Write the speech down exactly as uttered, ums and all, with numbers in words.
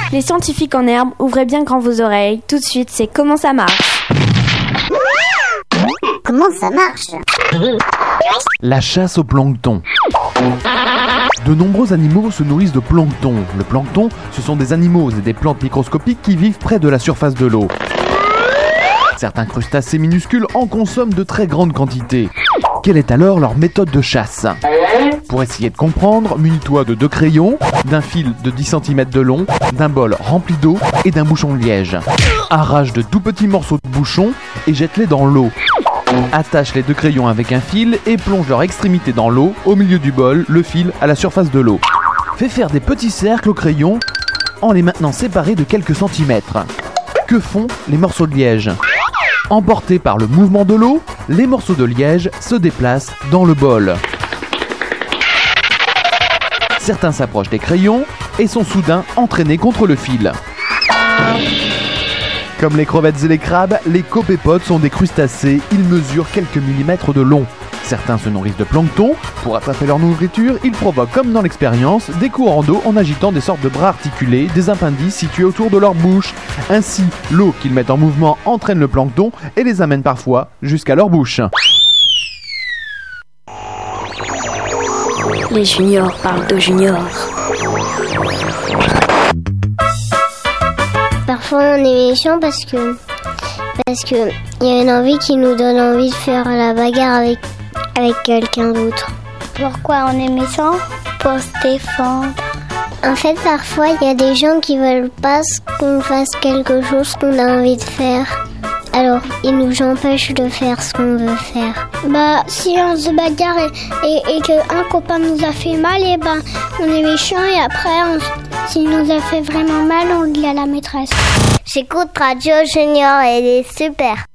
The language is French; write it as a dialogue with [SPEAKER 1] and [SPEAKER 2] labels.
[SPEAKER 1] Les scientifiques en herbe, ouvrez bien grand vos oreilles. Tout de suite, c'est comment ça marche.
[SPEAKER 2] Comment ça marche?
[SPEAKER 3] La chasse au plancton. De nombreux animaux se nourrissent de plancton. Le plancton, ce sont des animaux et des plantes microscopiques qui vivent près de la surface de l'eau. Certains crustacés minuscules en consomment de très grandes quantités. Quelle est alors leur méthode de chasse? Pour essayer de comprendre, munis-toi de deux crayons, d'un fil de dix centimètres de long, d'un bol rempli d'eau et d'un bouchon de liège. Arrache de tout petits morceaux de bouchon et jette-les dans l'eau. Attache les deux crayons avec un fil et plonge leur extrémité dans l'eau, au milieu du bol, le fil à la surface de l'eau. Fais faire des petits cercles aux crayons en les maintenant séparés de quelques centimètres. Que font les morceaux de liège? Emportés par le mouvement de l'eau, les morceaux de liège se déplacent dans le bol. Certains s'approchent des crayons et sont soudain entraînés contre le fil. Comme les crevettes et les crabes, les copépodes sont des crustacés, ils mesurent quelques millimètres de long. Certains se nourrissent de plancton. Pour attraper leur nourriture, ils provoquent, comme dans l'expérience, des courants d'eau en agitant des sortes de bras articulés, des appendices situés autour de leur bouche. Ainsi, l'eau qu'ils mettent en mouvement entraîne le plancton et les amène parfois jusqu'à leur bouche.
[SPEAKER 1] Les juniors parlent de juniors.
[SPEAKER 2] Parfois on est méchant parce que parce que il y a une envie qui nous donne envie de faire la bagarre avec avec quelqu'un d'autre.
[SPEAKER 4] Pourquoi on est méchant? Pour se défendre.
[SPEAKER 2] En fait, parfois il y a des gens qui veulent pas qu'on fasse quelque chose qu'on a envie de faire. Alors, ils nous empêchent de faire ce qu'on veut faire.
[SPEAKER 4] Bah, si on se bagarre et, et, et qu'un copain nous a fait mal, et ben, on est méchant et après, on, s'il nous a fait vraiment mal, on le dit à la maîtresse.
[SPEAKER 2] J'écoute Radio Junior et elle est super.